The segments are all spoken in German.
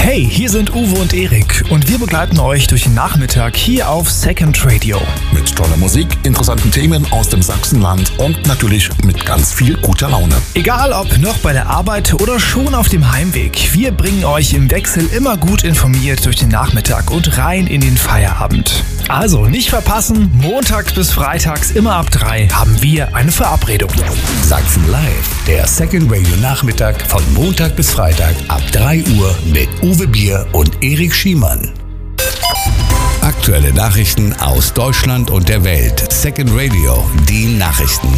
Hey, hier sind Uwe und Erik und wir begleiten euch durch den Nachmittag hier auf Second Radio. Mit toller Musik, interessanten Themen aus dem Sachsenland und natürlich mit ganz viel guter Laune. Egal ob noch bei der Arbeit oder schon auf dem Heimweg, wir bringen euch im Wechsel immer gut informiert durch den Nachmittag und rein in den Feierabend. Also nicht verpassen, montags bis freitags immer ab 3 haben wir eine Verabredung. Sachsen Live, der Second Radio Nachmittag von Montag bis Freitag ab 3 Uhr mit Uwe Bier und Erik Schiemann. Aktuelle Nachrichten aus Deutschland und der Welt. Second Radio, die Nachrichten.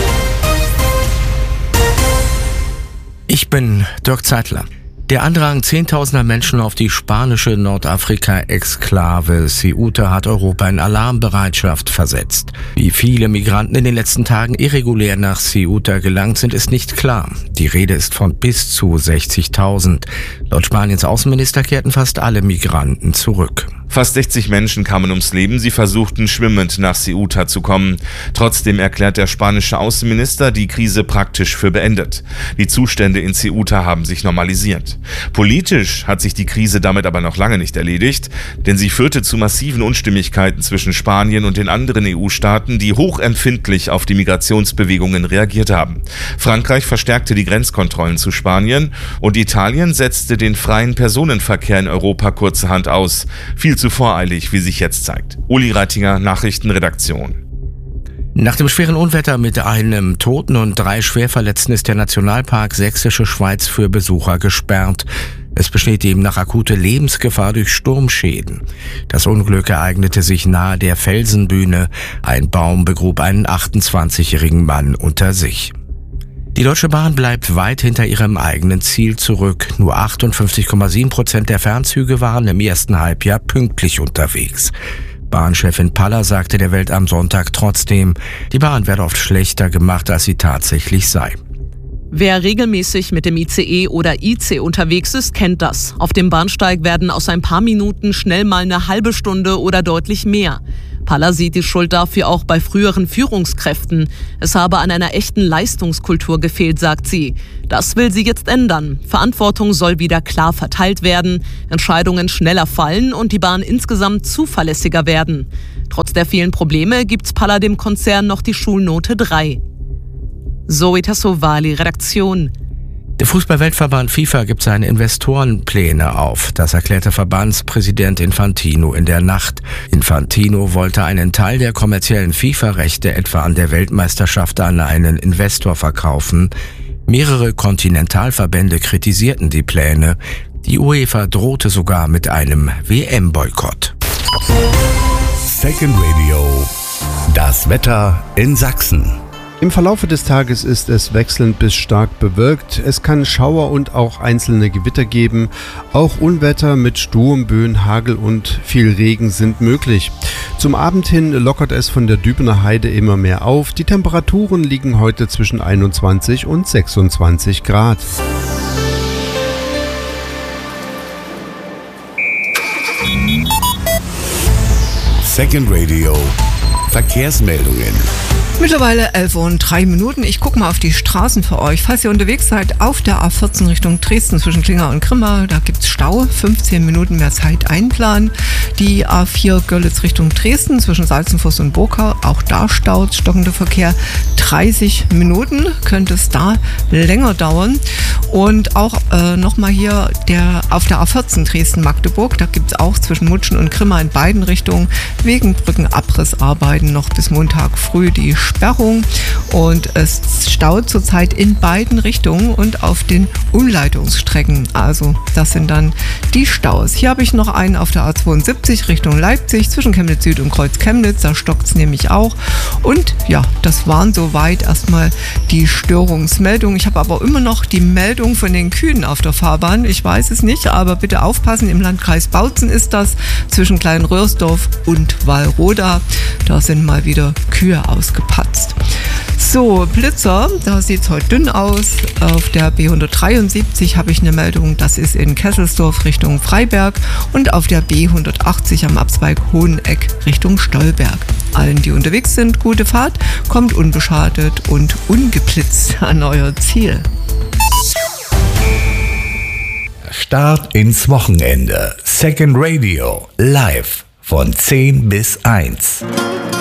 Ich bin Dirk Zeitler. Der Andrang zehntausender Menschen auf die spanische Nordafrika-Exklave Ceuta hat Europa in Alarmbereitschaft versetzt. Wie viele Migranten in den letzten Tagen irregulär nach Ceuta gelangt sind, ist nicht klar. Die Rede ist von bis zu 60.000. Laut Spaniens Außenminister kehrten fast alle Migranten zurück. Fast 60 Menschen kamen ums Leben, sie versuchten schwimmend nach Ceuta zu kommen. Trotzdem erklärt der spanische Außenminister die Krise praktisch für beendet. Die Zustände in Ceuta haben sich normalisiert. Politisch hat sich die Krise damit aber noch lange nicht erledigt, denn sie führte zu massiven Unstimmigkeiten zwischen Spanien und den anderen EU-Staaten, die hochempfindlich auf die Migrationsbewegungen reagiert haben. Frankreich verstärkte die Grenzkontrollen zu Spanien und Italien setzte den freien Personenverkehr in Europa kurzerhand aus. Viel zu voreilig, wie sich jetzt zeigt. Uli Reitinger, Nachrichtenredaktion. Nach dem schweren Unwetter mit einem Toten und 3 Schwerverletzten ist der Nationalpark Sächsische Schweiz für Besucher gesperrt. Es besteht demnach akute Lebensgefahr durch Sturmschäden. Das Unglück ereignete sich nahe der Felsenbühne. Ein Baum begrub einen 28-jährigen Mann unter sich. Die Deutsche Bahn bleibt weit hinter ihrem eigenen Ziel zurück. Nur 58,7% der Fernzüge waren im ersten Halbjahr pünktlich unterwegs. Bahnchefin Paller sagte der Welt am Sonntag trotzdem, die Bahn werde oft schlechter gemacht, als sie tatsächlich sei. Wer regelmäßig mit dem ICE oder IC unterwegs ist, kennt das. Auf dem Bahnsteig werden aus ein paar Minuten schnell mal eine halbe Stunde oder deutlich mehr. Paller sieht die Schuld dafür auch bei früheren Führungskräften. Es habe an einer echten Leistungskultur gefehlt, sagt sie. Das will sie jetzt ändern. Verantwortung soll wieder klar verteilt werden, Entscheidungen schneller fallen und die Bahn insgesamt zuverlässiger werden. Trotz der vielen Probleme gibt's Paller dem Konzern noch die Schulnote 3. Zoe Tassovali, Redaktion. Der Fußball-Weltverband FIFA gibt seine Investorenpläne auf. Das erklärte Verbandspräsident Infantino in der Nacht. Infantino wollte einen Teil der kommerziellen FIFA-Rechte etwa an der Weltmeisterschaft an einen Investor verkaufen. Mehrere Kontinentalverbände kritisierten die Pläne. Die UEFA drohte sogar mit einem WM-Boykott. Second Radio, das Wetter in Sachsen. Im Verlaufe des Tages ist es wechselnd bis stark bewölkt. Es kann Schauer und auch einzelne Gewitter geben. Auch Unwetter mit Sturmböen, Hagel und viel Regen sind möglich. Zum Abend hin lockert es von der Dübener Heide immer mehr auf. Die Temperaturen liegen heute zwischen 21 und 26 Grad. Second Radio, Verkehrsmeldungen. Mittlerweile 11:03 Uhr. Ich gucke mal auf die Straßen für euch. Falls ihr unterwegs seid auf der A14 Richtung Dresden zwischen Klinger und Grimma, da gibt's Stau. 15 Minuten mehr Zeit einplanen. Die A4 Görlitz Richtung Dresden zwischen Salzenfuss und Burkau, auch da staut stockender Verkehr. 30 Minuten könnte es da länger dauern. Und auch nochmal hier auf der A14 Dresden-Magdeburg, da gibt's auch zwischen Mutschen und Grimma in beiden Richtungen wegen Brückenabrissarbeiten noch bis Montag früh die Sperrung und es staut zurzeit in beiden Richtungen und auf den Umleitungsstrecken. Also das sind dann die Staus. Hier habe ich noch einen auf der A72 Richtung Leipzig zwischen Chemnitz Süd und Kreuz Chemnitz. Da stockt es nämlich auch. Und ja, das waren soweit erstmal die Störungsmeldungen. Ich habe aber immer noch die Meldung von den Kühen auf der Fahrbahn. Ich weiß es nicht, aber bitte aufpassen. Im Landkreis Bautzen ist das zwischen Kleinröhrsdorf und Wallroda. Da sind mal wieder Kühe ausgepatzt. So, Blitzer, da sieht es heute dünn aus. Auf der B173 habe ich eine Meldung, das ist in Kesselsdorf Richtung Freiberg und auf der B180 am Abzweig Hoheneck Richtung Stolberg. Allen, die unterwegs sind, gute Fahrt, kommt unbeschadet und ungeblitzt an euer Ziel. Start ins Wochenende. Second Radio live von 10 bis 1.